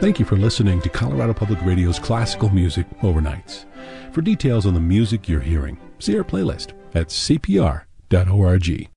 Thank you for listening to Colorado Public Radio's Classical Music Overnights. For details on the music you're hearing, see our playlist at cpr.org.